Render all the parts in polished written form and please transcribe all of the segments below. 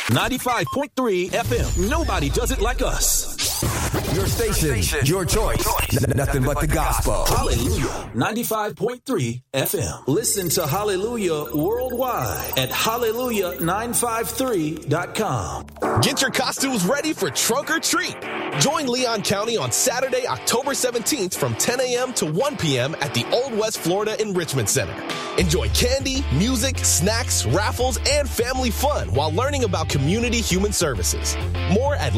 95.3 FM. Nobody does it like us. Your station, your choice. Nothing but the gospel. Hallelujah. 95.3 FM. Listen to Hallelujah worldwide at hallelujah953.com. Get your costumes ready for Trunk or Treat. Join Leon County on Saturday, October 17th from 10 a.m. to 1 p.m. at the Old West Florida Enrichment Center. Enjoy candy, music, snacks, raffles, and family fun while learning about community human services. More at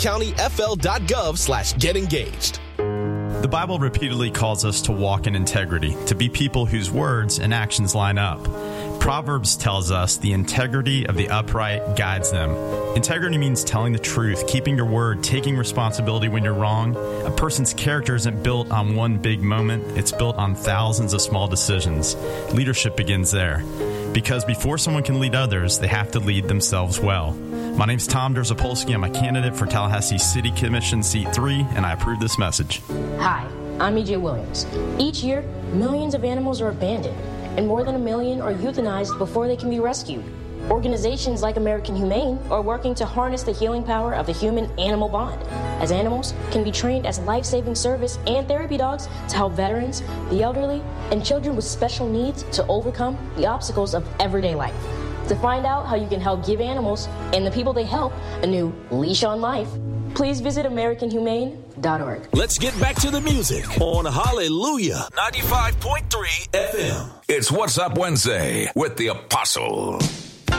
leoncountyfl.gov/getengaged. The Bible repeatedly calls us to walk in integrity, to be people whose words and actions line up. Proverbs tells us the integrity of the upright guides them. Integrity means telling the truth, keeping your word, taking responsibility when you're wrong. A person's character isn't built on one big moment. It's built on thousands of small decisions. Leadership begins there. Because before someone can lead others, they have to lead themselves well. My name's Tom Derzapolsky. I'm a candidate for Tallahassee City Commission Seat 3, and I approve this message. Hi, I'm E.J. Williams. Each year, millions of animals are abandoned, and more than 1 million are euthanized before they can be rescued. Organizations like American Humane are working to harness the healing power of the human-animal bond, as animals can be trained as life-saving service and therapy dogs to help veterans, the elderly, and children with special needs to overcome the obstacles of everyday life. To find out how you can help give animals and the people they help a new leash on life, please visit AmericanHumane.org. Let's get back to the music on Hallelujah 95.3 FM. It's What's Up Wednesday with the Apostle.